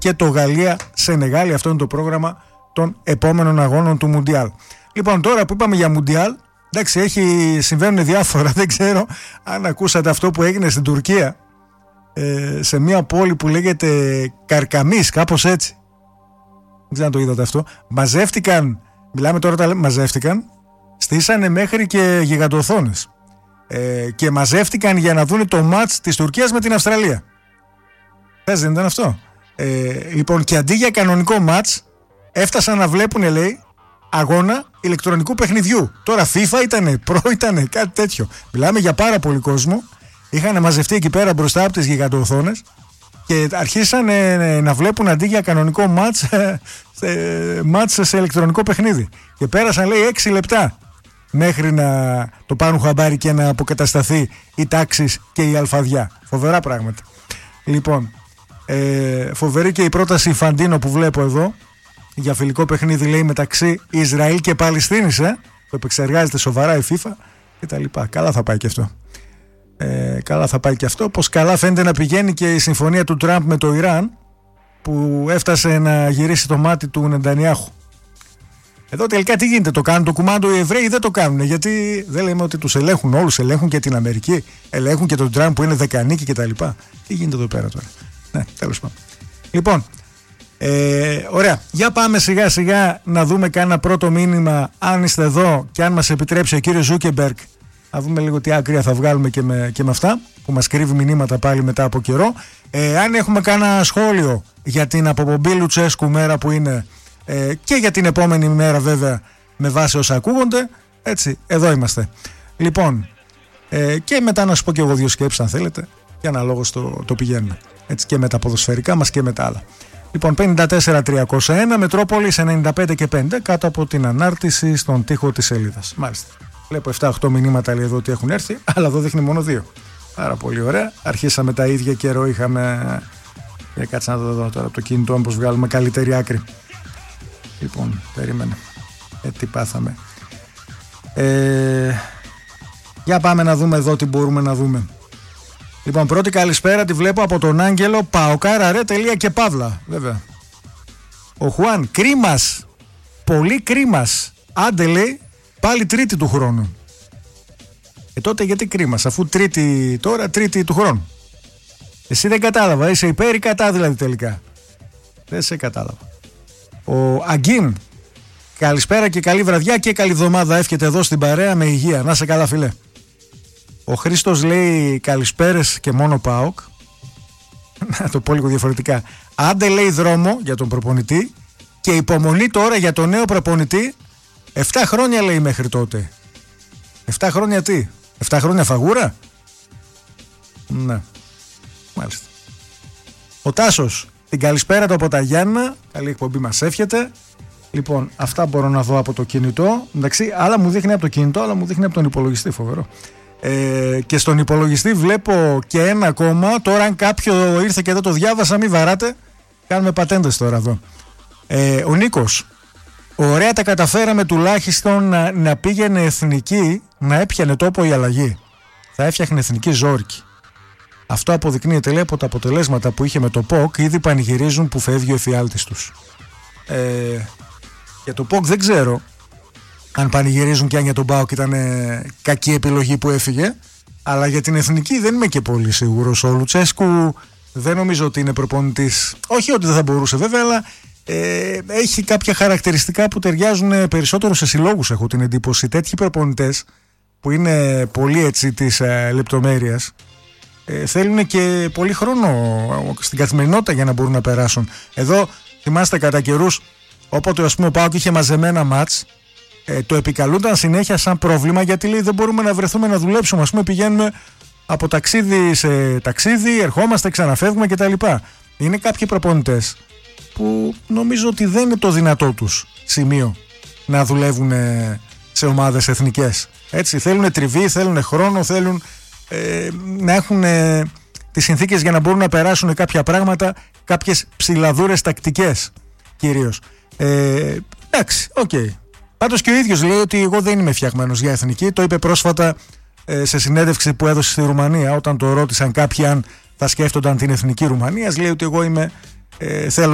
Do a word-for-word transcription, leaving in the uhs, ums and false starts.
και το Γαλλία-Σενεγάλη. Αυτό είναι το πρόγραμμα των επόμενων αγώνων του Μουντιάλ. Λοιπόν, τώρα που είπαμε για Μουντιάλ, εντάξει, έχει, συμβαίνουν διάφορα. Δεν ξέρω αν ακούσατε αυτό που έγινε στην Τουρκία, ε, σε μια πόλη που λέγεται Καρκαμής, κάπως έτσι. Δεν ξέρω αν το είδατε αυτό. Μαζεύτηκαν, μιλάμε τώρα, τα μαζεύτηκαν, στήσανε μέχρι και γιγαντοοθόνες. Ε, και μαζεύτηκαν για να δουν το μάτς της Τουρκίας με την Αυστραλία. Πες, δεν ήταν αυτό? Ε, λοιπόν, και αντί για κανονικό μάτς, έφτασαν να βλέπουν, λέει, αγώνα ηλεκτρονικού παιχνιδιού. Τώρα FIFA ήτανε, Pro ήτανε, κάτι τέτοιο. Μιλάμε για πάρα πολύ κόσμο. Είχαν μαζευτεί εκεί πέρα μπροστά από τις γιγαντοοθόνες και αρχίσαν ε, να βλέπουν αντί για κανονικό μάτς, ε, ε, μάτς σε ηλεκτρονικό παιχνίδι. Και πέρασαν, λέει, έξι λεπτά μέχρι να το πάρουν χαμπάρι και να αποκατασταθεί η τάξη και η αλφαδιά. Φοβερά πράγματα. Λοιπόν, ε, φοβερή και η πρόταση Φαντίνο που βλέπω εδώ για φιλικό παιχνίδι, λέει, μεταξύ Ισραήλ και Παλαιστίνης, ε, που επεξεργάζεται σοβαρά η FIFA και τα λοιπά. Καλά θα πάει και αυτό. Ε, καλά θα πάει και αυτό. Πως καλά φαίνεται να πηγαίνει και η συμφωνία του Τραμπ με το Ιράν, που έφτασε να γυρίσει το μάτι του Νετανιάχου. Εδώ τελικά τι γίνεται? Το κάνουν το κουμάντο οι Εβραίοι ή δεν το κάνουν? Γιατί δεν λέμε ότι τους ελέγχουν όλους? Ελέγχουν και την Αμερική, ελέγχουν και τον Τραμπ που είναι δεκανίκη κτλ. Τι γίνεται εδώ πέρα τώρα? Ναι, τέλος πάντων. Λοιπόν, ε, ωραία. Για πάμε σιγά σιγά να δούμε κάνα πρώτο μήνυμα, αν είστε εδώ και αν μας επιτρέψει ο κύριος Ζούκεμπεργκ. Να δούμε λίγο τι άκρια θα βγάλουμε και με, και με αυτά που μας κρύβει μηνύματα πάλι μετά από καιρό. Ε, αν έχουμε κάνα σχόλιο για την αποπομπή Λουτσέσκου μέρα που είναι, ε, και για την επόμενη μέρα βέβαια με βάση όσα ακούγονται, έτσι, εδώ είμαστε. Λοιπόν, ε, και μετά να σου πω και εγώ δύο σκέψεις αν θέλετε, και αναλόγως το, το πηγαίνουμε. Έτσι, και με τα ποδοσφαιρικά μας και με τα άλλα. Λοιπόν, πενήντα τέσσερα τριακόσια ένα, Μετρόπολης ενενήντα πέντε και πέντε, κάτω από την ανάρτηση στον τοίχο της σελίδας. Μάλιστα. Βλέπω επτά οκτώ μηνύματα, λέει, εδώ ότι έχουν έρθει, αλλά εδώ δείχνει μόνο δύο. Πάρα πολύ ωραία. Αρχίσαμε τα ίδια καιρό, είχαμε. Για κάτσε να το δω τώρα από το κινητό, όπως βγάλουμε καλύτερη άκρη. Λοιπόν, περίμενε. Ε, τι πάθαμε. Ε, για πάμε να δούμε εδώ τι μπορούμε να δούμε. Λοιπόν, πρώτη καλησπέρα τη βλέπω από τον Άγγελο. Παοκάρα ρε τελεία και παύλα. Βέβαια. Ο Χουάν, κρίμας. Πολύ κρίμας. Άντε, λέει, πάλι τρίτη του χρόνου. Ε, τότε γιατί κρίμας, αφού τρίτη τώρα, τρίτη του χρόνου? Εσύ δεν κατάλαβα, είσαι υπέρ ή κατά δηλαδή τελικά? Δεν σε κατάλαβα. Ο Αγκίν, καλησπέρα και καλή βραδιά και καλή εβδομάδα εύχεται εδώ στην παρέα, με υγεία. Να σε καλά, φίλε. Ο Χρήστος λέει καλησπέρες και μόνο ΠΑΟΚ. Να το πω λίγο διαφορετικά. Άντε, λέει, δρόμο για τον προπονητή και υπομονή τώρα για τον νέο προπονητή. Εφτά χρόνια, λέει, μέχρι τότε. Εφτά χρόνια τι? Εφτά χρόνια φαγούρα? Ναι, μάλιστα. Ο Τάσος, την καλησπέρα του από τα Γιάννα. Καλή εκπομπή μας εύχεται. Λοιπόν, αυτά μπορώ να δω από το κινητό. Εντάξει, άλλα μου δείχνει από το κινητό, άλλα μου δείχνει από τον υπολογιστή, φοβερό. Ε, και στον υπολογιστή βλέπω και ένα ακόμα. Τώρα αν κάποιο ήρθε και δεν το διάβασα, μην βαράτε. Κάνουμε πατέντες τώρα εδώ. ε, Ο Νίκος, ωραία τα καταφέραμε τουλάχιστον να, να πήγαινε εθνική, να έπιανε τόπο η αλλαγή. Θα έφτιαχνε εθνική ζόρικη. Αυτό αποδεικνύεται, λέει, από τα αποτελέσματα που είχε με το ΠΟΚ. Ήδη πανηγυρίζουν που φεύγει ο εφιάλτης τους. ε, Για το ΠΟΚ δεν ξέρω αν πανηγυρίζουν και αν για τον ΠΑΟΚ ήταν ε, κακή επιλογή που έφυγε. Αλλά για την εθνική δεν είμαι και πολύ σίγουρος. Ο Λουτσέσκου δεν νομίζω ότι είναι προπονητής. Όχι ότι δεν θα μπορούσε βέβαια, αλλά ε, έχει κάποια χαρακτηριστικά που ταιριάζουν περισσότερο σε συλλόγους, έχω την εντύπωση. Τέτοιοι προπονητές που είναι πολύ έτσι της ε, λεπτομέρειας ε, θέλουν και πολύ χρόνο στην καθημερινότητα για να μπορούν να περάσουν. Εδώ θυμάστε κατά καιρούς, όποτε ας πούμε ο ΠΑΟΚ είχε μαζεμένα μάτς, ε, το επικαλούνταν συνέχεια σαν πρόβλημα, γιατί λέει δεν μπορούμε να βρεθούμε να δουλέψουμε. Ας πούμε πηγαίνουμε από ταξίδι σε ταξίδι, ερχόμαστε, ξαναφεύγουμε κτλ. Είναι κάποιοι προπονητές που νομίζω ότι δεν είναι το δυνατό τους σημείο να δουλεύουν σε ομάδες εθνικές. Έτσι, θέλουν τριβή, θέλουν χρόνο, θέλουν ε, να έχουν ε, τις συνθήκες για να μπορούν να περάσουν κάποια πράγματα, κάποιες ψηλαδούρες τακτικές κυρίως. Ε, εντάξει, οκ. Okay. Πάντως και ο ίδιος λέει ότι εγώ δεν είμαι φτιαγμένος για εθνική. Το είπε πρόσφατα ε, σε συνέντευξη που έδωσε στη Ρουμανία, όταν το ρώτησαν κάποιοι αν θα σκέφτονταν την εθνική Ρουμανίας. Λέει ότι εγώ είμαι, ε, θέλω